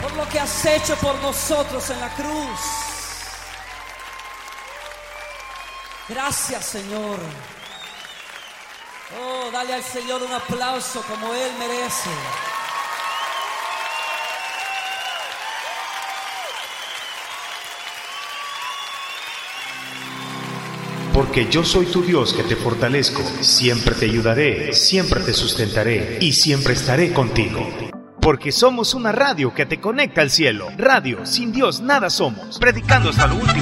por lo que has hecho por nosotros en la cruz. Gracias, Señor. Oh, dale al Señor un aplauso como Él merece. Porque yo soy tu Dios que te fortalezco, siempre te ayudaré, siempre te sustentaré y siempre estaré contigo. Porque somos una radio que te conecta al cielo. Radio, sin Dios nada somos. Predicando hasta lo último.